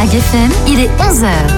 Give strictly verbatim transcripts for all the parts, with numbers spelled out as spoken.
F M, il est onze heures.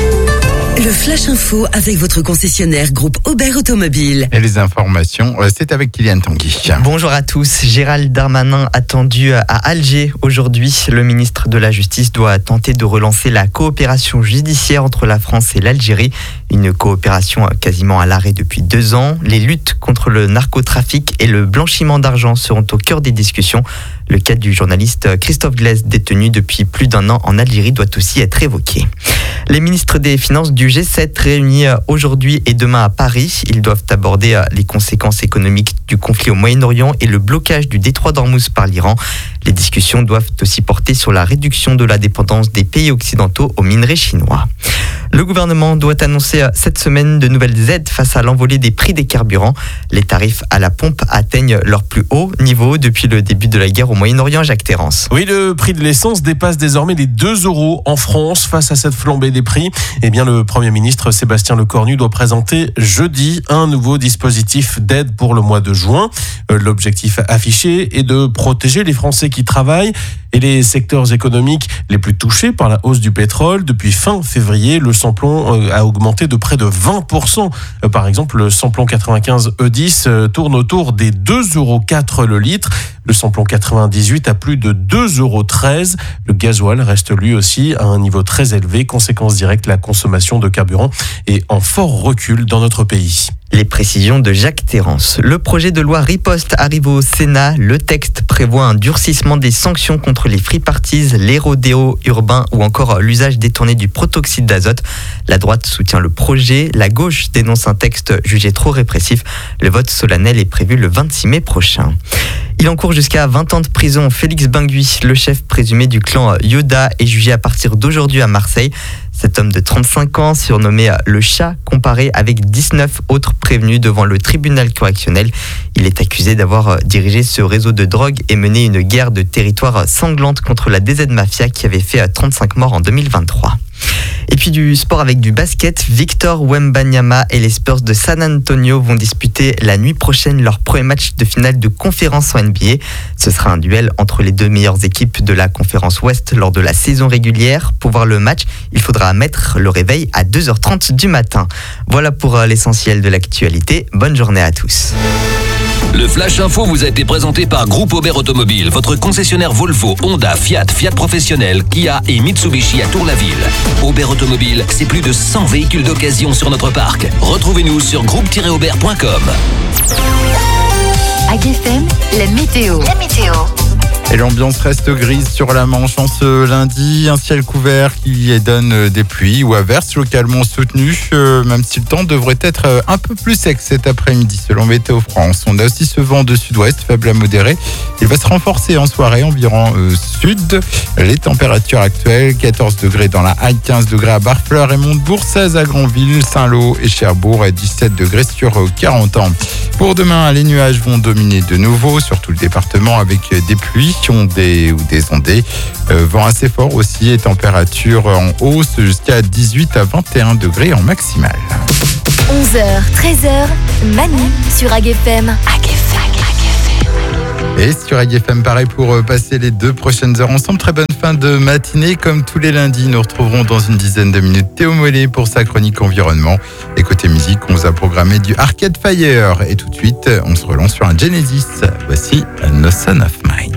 Le Flash Info avec votre concessionnaire groupe Aubert Automobile. Et les informations, c'est avec Kylian Tanguy. Bonjour à tous. Gérald Darmanin attendu à Alger aujourd'hui. Le ministre de la Justice doit tenter de relancer la coopération judiciaire entre la France et l'Algérie. Une coopération quasiment à l'arrêt depuis deux ans. Les luttes contre le narcotrafic et le blanchiment d'argent seront au cœur des discussions. Le cas du journaliste Christophe Glaise, détenu depuis plus d'un an en Algérie, doit aussi être évoqué. Les ministres des Finances du G sept réunis aujourd'hui et demain à Paris. Ils doivent aborder les conséquences économiques du conflit au Moyen-Orient et le blocage du détroit d'Ormuz par l'Iran. Les discussions doivent aussi porter sur la réduction de la dépendance des pays occidentaux aux minerais chinois. Le gouvernement doit annoncer cette semaine de nouvelles aides face à l'envolée des prix des carburants. Les tarifs à la pompe atteignent leur plus haut niveau depuis le début de la guerre au Moyen-Orient. Jacques Terrance. Oui, le prix de l'essence dépasse désormais les deux euros en France. Face à cette flambée des prix, eh bien, le Premier ministre Sébastien Lecornu doit présenter jeudi un nouveau dispositif d'aide pour le mois de juin. L'objectif affiché est de protéger les Français qui travaillent et les secteurs économiques les plus touchés par la hausse du pétrole. Depuis fin février, le samplon a augmenté de près de vingt pour cent. Par exemple, le samplon quatre-vingt-quinze E dix tourne autour des deux euros quatre le litre. Le samplon quatre-vingt-dix-huit à plus de deux euros treize. Le gasoil reste lui aussi à un niveau très élevé. Conséquence directe, la consommation de carburant est en fort recul dans notre pays. Les précisions de Jacques Terrance. Le projet de loi Riposte arrive au Sénat. Le texte prévoit un durcissement des sanctions contre les free parties, les rodéos urbains ou encore l'usage détourné du protoxyde d'azote. La droite soutient le projet. La gauche dénonce un texte jugé trop répressif. Le vote solennel est prévu le vingt-six mai prochain. Il encourt jusqu'à vingt ans de prison. Félix Bengui, le chef présumé du clan Yoda, est jugé à partir d'aujourd'hui à Marseille. Cet homme de trente-cinq ans, surnommé le Chat, comparé avec dix-neuf autres prévenus devant le tribunal correctionnel. Il est accusé d'avoir dirigé ce réseau de drogue et mené une guerre de territoire sanglante contre la D Z Mafia qui avait fait trente-cinq morts en deux mille vingt-trois. Et puis du sport avec du basket, Victor Wembanyama et les Spurs de San Antonio vont disputer la nuit prochaine leur premier match de finale de conférence en N B A. Ce sera un duel entre les deux meilleures équipes de la conférence Ouest lors de la saison régulière. Pour voir le match, il faudra mettre le réveil à deux heures trente du matin. Voilà pour l'essentiel de l'actualité. Bonne journée à tous. Le Flash Info vous a été présenté par Groupe Aubert Automobile, votre concessionnaire Volvo, Honda, Fiat, Fiat Professionnel, Kia et Mitsubishi à Tour-la-Ville. Aubert Automobile, c'est plus de cent véhicules d'occasion sur notre parc. Retrouvez-nous sur groupe tiret aubert point com. A G F M, la météo. La météo. Et l'ambiance reste grise sur la Manche en ce lundi. Un ciel couvert qui donne des pluies ou averses localement soutenues, euh, même si le temps devrait être un peu plus sec cet après-midi selon Météo France. On a aussi ce vent de sud-ouest faible à modéré. Il va se renforcer en soirée environ euh, sud. Les températures actuelles, quatorze degrés dans la Haye, quinze degrés à Barfleur et Montebourg, seize à Granville, Saint-Lô et Cherbourg et dix-sept degrés sur quarante ans. Pour demain, les nuages vont dominer de nouveau sur tout le département avec des pluies ondées ou des ondées. Euh, vent assez fort aussi et température en hausse jusqu'à dix-huit à vingt et un degrés en maximal. onze heures, treize heures, Manu sur A G F M. A G F M. Et sur A G F M, pareil pour passer les deux prochaines heures ensemble. Très bonne fin de matinée. Comme tous les lundis, nous retrouverons dans une dizaine de minutes Théo Mollet pour sa chronique environnement. Et côté musique, on vous a programmé du Arcade Fire. Et tout de suite, on se relance sur un Genesis. Voici No Son of Mine.